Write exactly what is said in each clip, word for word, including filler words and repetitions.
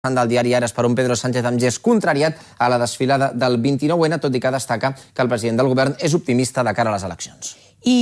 del diari Ara per un Pedro Sánchez amb gest contrariat a la desfilada del vint-i-nou ene, tot i que destaca que el president del govern és optimista de cara a les eleccions.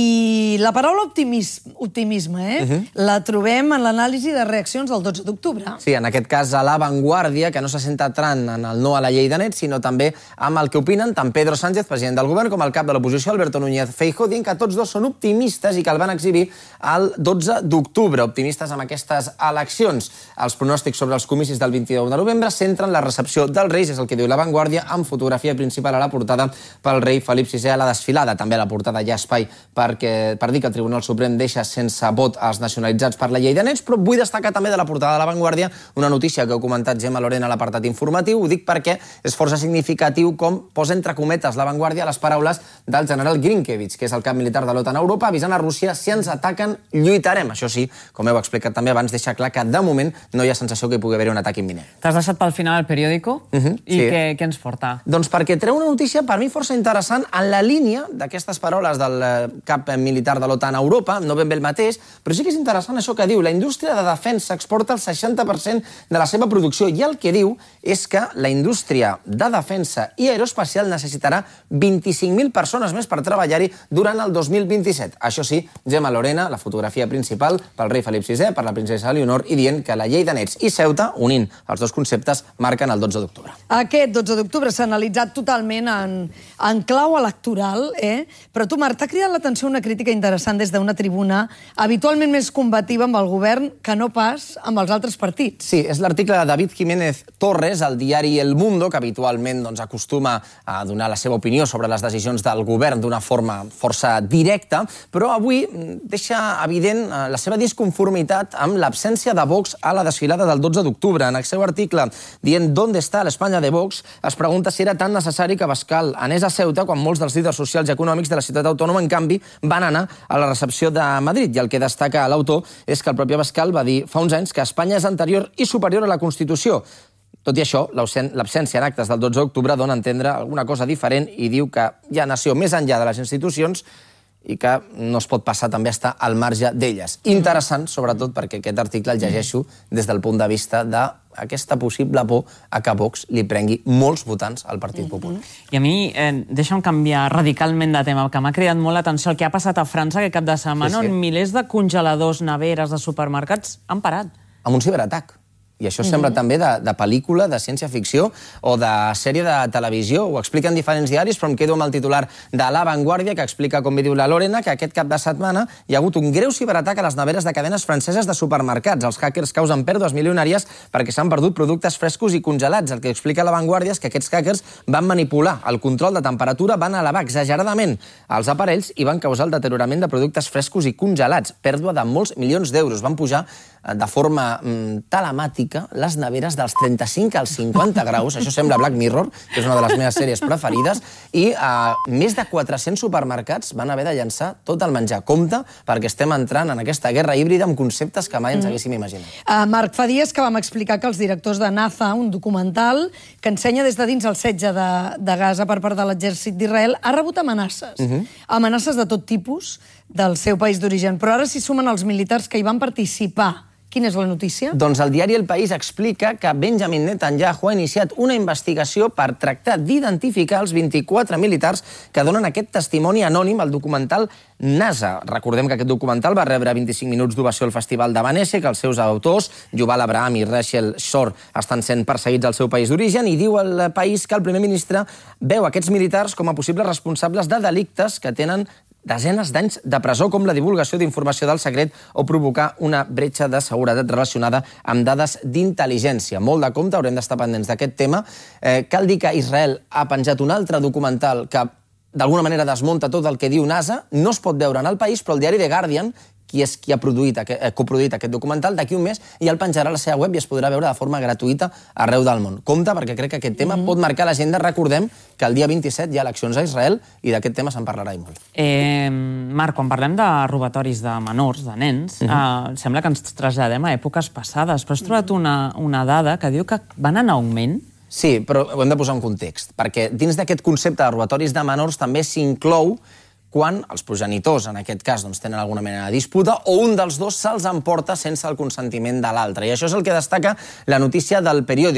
I la paraula optimisme, eh? Uh -huh. la trobem en l'anàlisi de reaccions del dotze d'octubre. Sí, en aquest cas a La Vanguardia, que no se centra tant en el no a la llei de net, sinó també amb el que opinen tant Pedro Sánchez, president del govern, com el cap de l'oposició, Alberto Núñez Feijóo, dient que tots dos són optimistes i que el van exhibir el dotze d'octubre, optimistes amb aquestes eleccions. Els pronòstics sobre els comicis del vint-i-nou de novembre centren la recepció dels Reis, és el que diu La Vanguardia, amb fotografia principal a la portada pel rei Felip sisè a la desfilada. També a la portada hi ha espai perquè, per dir que el Tribunal Suprem deixa sense vot els nacionalitzats per la llei de nets, però vull destacar també de la portada de La Vanguardia una notícia que heu comentat, Gemma Lorena, a l'apartat informatiu. Ho dic perquè és força significatiu com posa entre cometes La Vanguardia les paraules del general Grinkiewicz, que és el cap militar de l'OTAN a Europa, avisant a Rússia: si ens ataquen, lluitarem. Això sí, com heu explicat també abans, deixa clar que de moment no hi ha sensació que hi pugui haver un atac imminent. T'has deixat pel final el periòdico? Uh -huh, I sí. què, què ens porta? Doncs perquè treu una notícia per mi força interessant en la línia d'aquestes paraules del cap militar de l'OTAN a Europa, no ben bé el mateix, però sí que és interessant això que diu. La indústria de defensa exporta el seixanta per cent de la seva producció i el que diu és que la indústria de defensa i aeroespacial necessitarà vint-i-cinc mil persones més per treballar-hi durant el dos mil vint-i-set. Això sí, Gemma Lorena, la fotografia principal pel rei Felip sisè, per la princesa Leonor, i dient que la llei de nets i Ceuta, unint els dos conceptes, marquen el dotze d'octubre. Aquest dotze d'octubre s'ha analitzat totalment en, en clau electoral, eh? Però tu, Marc, t'ha cridat l'atenció una crítica interessant des d'una tribuna habitualment més combativa amb el govern que no pas amb els altres partits. Sí, és l'article de David Jiménez Torres, al diari El Mundo, que habitualment doncs, acostuma a donar la seva opinió sobre les decisions del govern d'una forma força directa, però avui deixa evident la seva disconformitat amb l'absència de Vox a la desfilada del dotze d'octubre. En el seu article, dient «¿Dónde está la España de Vox?», es pregunta si era tan necessari que Abascal anés a Ceuta quan molts dels líders socials i econòmics de la ciutat autònoma, en canvi, van anar a la recepció de Madrid. I el que destaca l'autor és que el propi Abascal va dir fa uns anys que Espanya és anterior i superior a la Constitució. Tot i això, l'absència en actes del dotze d'octubre dona a entendre alguna cosa diferent i diu que hi ha nació més enllà de les institucions i que no es pot passar també a estar al marge d'elles. Interessant, sobretot, perquè aquest article el llegeixo des del punt de vista d'aquesta possible por a que Vox li prengui molts votants al Partit Popular. I a mi, eh, deixa'm canviar radicalment de tema, que m'ha cridat molt l'atenció el que ha passat a França aquest cap de setmana, sí, sí. on milers de congeladors, neveres, de supermercats han parat. Amb un ciberatac. I això sembla mm-hmm. també de, de pel·lícula, de ciència-ficció o de sèrie de televisió. Ho expliquen diferents diaris, però em quedo amb el titular de La Vanguardia, que explica, com bé diu la Lorena, que aquest cap de setmana hi ha hagut un greu ciberatac a les neveres de cadenes franceses de supermercats. Els hackers causen pèrdues milionàries perquè s'han perdut productes frescos i congelats. El que explica La Vanguardia és que aquests hackers van manipular el control de temperatura, van elevar exageradament els aparells i van causar el deteriorament de productes frescos i congelats. Pèrdua de molts milions d'euros. Van pujar de forma mm, telemàtica les neveres dels trenta-cinc als cinquanta graus, això sembla Black Mirror, que és una de les meves sèries preferides, i eh, més de quatre-cents supermercats van haver de llançar tot el menjar. Compte, perquè estem entrant en aquesta guerra híbrida amb conceptes que mai ens haguéssim imaginat. Uh, Marc, fa dies que vam explicar que els directors de NASA, un documental que ensenya des de dins el setge de, de Gaza per part de l'exèrcit d'Israel, ha rebut amenaces. Uh -huh. Amenaces de tot tipus del seu país d'origen, però ara s'hi sumen els militars que hi van participar. Quina és la notícia? Doncs el diari El País explica que Benjamin Netanyahu ha iniciat una investigació per tractar d'identificar els vint-i-quatre militars que donen aquest testimoni anònim al documental NASA. Recordem que aquest documental va rebre vint-i-cinc minuts d'ovació al Festival de Venècia, que els seus autors, Yuval Abraham i Rachel Shor, estan sent perseguits al seu país d'origen, i diu El País que el primer ministre veu aquests militars com a possibles responsables de delictes que tenen desenes d'anys de presó, com la divulgació d'informació del secret o provocar una bretxa de seguretat relacionada amb dades d'intel·ligència. Molt de compte, haurem d'estar pendents d'aquest tema. Eh, cal dir que Israel ha penjat un altre documental que d'alguna manera desmunta tot el que diu NASA. No es pot veure en El País, però el diari The Guardian, qui és qui ha produït, eh, coproduït aquest documental, d'aquí un mes ja el penjarà a la seva web i es podrà veure de forma gratuïta arreu del món. Compte, perquè crec que aquest tema mm-hmm. pot marcar l'agenda. Recordem que el dia vint-i-set hi ha eleccions a Israel i d'aquest tema se'n parlarà i molt. Eh, Marc, quan parlem de robatoris de menors, de nens, mm-hmm. eh, sembla que ens traslladem a èpoques passades, però has trobat una, una dada que diu que van en augment. Sí, però ho hem de posar en context, perquè dins d'aquest concepte de robatoris de menors també s'inclou quan els progenitors, en aquest cas, doncs, tenen alguna mena de disputa o un dels dos se'ls emporta sense el consentiment de l'altre. I això és el que destaca la notícia del periòdic.